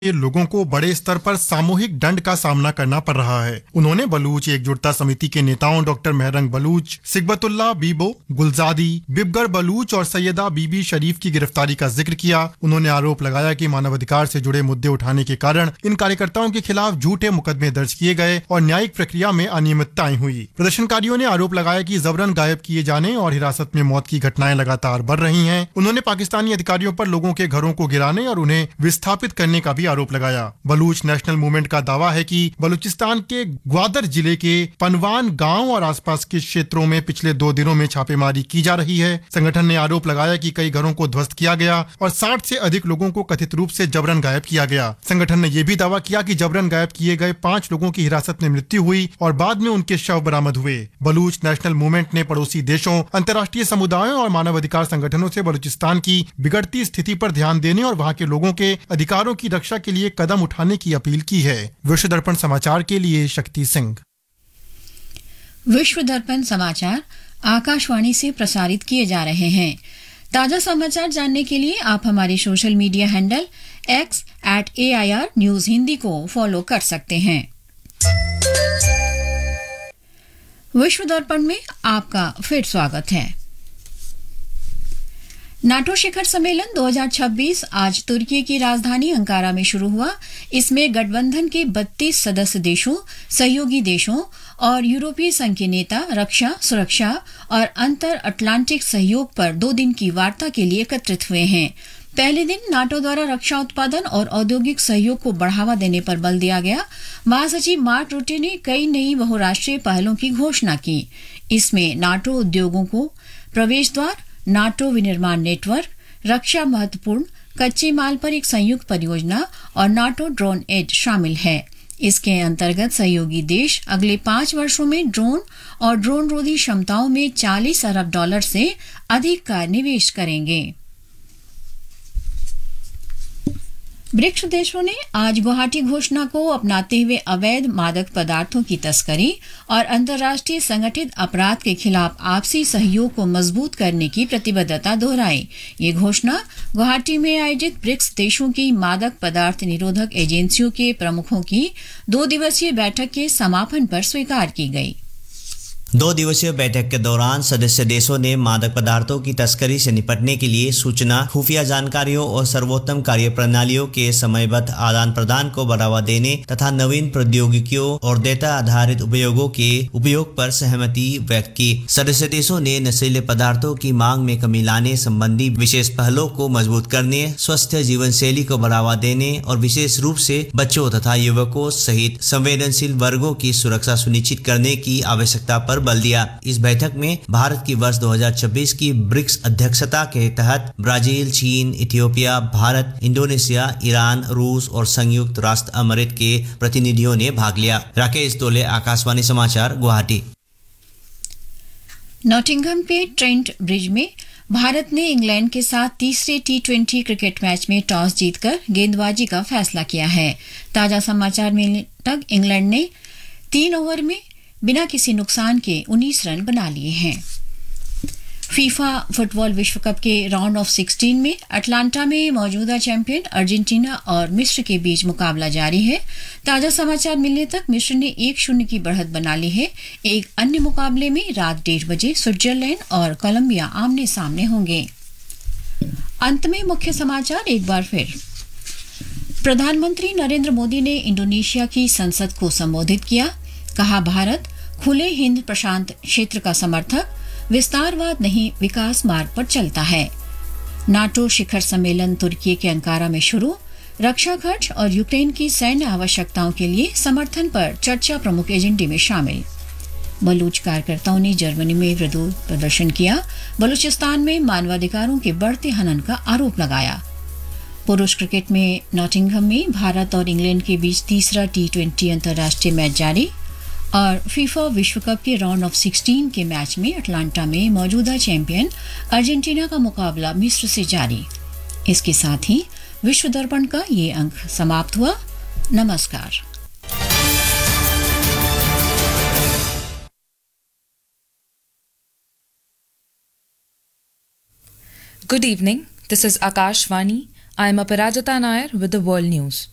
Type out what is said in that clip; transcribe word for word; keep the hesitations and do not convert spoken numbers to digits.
के लोगों को बड़े स्तर पर सामूहिक दंड का सामना करना पड़ रहा है। उन्होंने बलूच एकजुटता समिति के नेताओं डॉक्टर मेहरंग बलूच, सिकबतुल्ला बीबो, गुलजादी, बिबगर बलूच और सैयदा बीबी शरीफ की गिरफ्तारी का जिक्र किया। उन्होंने आरोप लगाया कि मानवाधिकार से जुड़े मुद्दे उठाने के कारण इन कार्यकर्ताओं के खिलाफ झूठे मुकदमे दर्ज किए गए और न्यायिक प्रक्रिया में अनियमितताएं हुई। प्रदर्शनकारियों ने आरोप लगाया कि जबरन गायब किए जाने और हिरासत में मौत की घटनाएं लगातार बढ़ रही हैं। उन्होंने पाकिस्तानी अधिकारियों पर लोगों के घरों को गिराने और उन्हें विस्थापित करने का भी आरोप लगाया। बलूच नेशनल मूवमेंट का दावा है कि बलूचिस्तान के ग्वादर जिले के पनवान गांव और आसपास के क्षेत्रों में पिछले दो दिनों में छापेमारी की जा रही है। संगठन ने आरोप लगाया कि कई घरों को ध्वस्त किया गया और साठ से अधिक लोगों को कथित रूप से जबरन गायब किया गया। संगठन ने यह भी दावा किया कि जबरन गायब किए गए पांच लोगों की हिरासत में मृत्यु हुई और बाद में उनके शव बरामद हुए। बलूच नेशनल मूवमेंट ने पड़ोसी देशों, अंतर्राष्ट्रीय समुदायों और मानवाधिकार संगठनों से बलूचिस्तान की बिगड़ती स्थिति पर ध्यान देने और वहां के लोगों के अधिकारों की रक्षा के लिए कदम उठाने की अपील की है। विश्व दर्पण समाचार के लिए शक्ति सिंह। विश्व दर्पण समाचार आकाशवाणी से प्रसारित किए जा रहे हैं। ताजा समाचार जानने के लिए आप हमारे social media handle x eight A I R news Hindi को फॉलो कर सकते हैं। विश्व दर्पण में आपका फिर स्वागत है। नाटो शिखर सम्मेलन दो हज़ार छब्बीस आज तुर्की की राजधानी अंकारा में शुरू हुआ। इसमें गठबंधन के बत्तीस सदस्य देशों, सहयोगी देशों और यूरोपीय संघ के नेता रक्षा, सुरक्षा और अंतर अटलांटिक सहयोग पर दो दिन की वार्ता के लिए एकत्रित हुए हैं। पहले दिन नाटो द्वारा रक्षा उत्पादन और औद्योगिक सहयोग को बढ़ावा देने पर बल दिया गया। महासचिव मार्क रूटे ने कई नई बहुराष्ट्रीय पहलों की घोषणा की। इसमें नाटो उद्योगों को प्रवेश द्वार, नाटो विनिर्माण नेटवर्क, रक्षा महत्वपूर्ण कच्चे माल पर एक संयुक्त परियोजना और नाटो ड्रोन एड शामिल है। इसके अंतर्गत सहयोगी देश अगले पांच वर्षों में ड्रोन और ड्रोन रोधी क्षमताओं में चालीस अरब डॉलर से अधिक का निवेश करेंगे। ब्रिक्स देशों ने आज गुवाहाटी घोषणा को अपनाते हुए अवैध मादक पदार्थों की तस्करी और अंतर्राष्ट्रीय संगठित अपराध के खिलाफ आपसी सहयोग को मजबूत करने की प्रतिबद्धता दोहराई। ये घोषणा गुवाहाटी में आयोजित ब्रिक्स देशों की मादक पदार्थ निरोधक एजेंसियों के प्रमुखों की दो दिवसीय बैठक के समापन पर स्वीकार की गई। दो दिवसीय बैठक के दौरान सदस्य देशों ने मादक पदार्थों की तस्करी से निपटने के लिए सूचना, खुफिया जानकारियों और सर्वोत्तम कार्य प्रणालियों के समयबद्ध आदान प्रदान को बढ़ावा देने तथा नवीन प्रौद्योगिकियों और डेटा आधारित उपयोगों के उपयोग पर सहमति व्यक्त की। सदस्य देशों ने नशीले पदार्थों की मांग में कमी लाने संबंधी विशेष पहलों को मजबूत करने, स्वस्थ जीवन शैली को बढ़ावा देने और विशेष रूप से बच्चों तथा युवकों सहित संवेदनशील वर्गों की सुरक्षा सुनिश्चित करने की आवश्यकता पर बल दिया। इस बैठक में भारत की वर्ष दो हज़ार छब्बीस की ब्रिक्स अध्यक्षता के तहत ब्राजील, चीन, इथियोपिया, भारत, इंडोनेशिया, ईरान, रूस और संयुक्त राष्ट्र अमेरिका के प्रतिनिधियों ने भाग लिया। राकेश दोले, आकाशवाणी समाचार, गुवाहाटी। नॉटिंघम के ट्रेंट ब्रिज में भारत ने इंग्लैंड के साथ तीसरे टी ट्वेंटी क्रिकेट मैच में टॉस जीतकर गेंदबाजी का फैसला किया है। ताजा समाचार मिलने तक इंग्लैंड ने तीन ओवर में बिना किसी नुकसान के उन्नीस रन बना लिए हैं। फीफा फुटबॉल विश्व कप के राउंड ऑफ सिक्सटीन में अटलांटा में मौजूदा चैंपियन अर्जेंटीना और मिस्र के बीच मुकाबला जारी है। ताजा समाचार मिलने तक मिस्र ने एक शून्य की बढ़त बना ली है। एक अन्य मुकाबले में रात डेढ़ बजे स्विट्जरलैंड और कोलंबिया आमने सामने होंगे। अंत में मुख्य समाचार एक बार फिर। प्रधानमंत्री नरेंद्र मोदी ने इंडोनेशिया की संसद को संबोधित किया। कहा, भारत खुले हिंद प्रशांत क्षेत्र का समर्थक, विस्तारवाद नहीं विकास मार्ग पर चलता है। नाटो शिखर सम्मेलन तुर्की के अंकारा में शुरू। रक्षा खर्च और यूक्रेन की सैन्य आवश्यकताओं के लिए समर्थन पर चर्चा प्रमुख एजेंडे में शामिल। बलूच कार्यकर्ताओं ने जर्मनी में विरोध प्रदर्शन किया। बलूचिस्तान में मानवाधिकारों के बढ़ते हनन का आरोप लगाया। पुरुष क्रिकेट में नॉटिंघम में भारत और इंग्लैंड के बीच तीसरा टी ट्वेंटी अंतर्राष्ट्रीय मैच जारी। और फीफा विश्व कप के राउंड ऑफ सिक्सटीन के मैच में अटलांटा में मौजूदा चैंपियन अर्जेंटीना का मुकाबला मिस्र से जारी। इसके साथ ही विश्व दर्पण का ये अंक समाप्त हुआ। नमस्कार। Good evening. This is Akashvani. I am Aparajita Nair with the World News.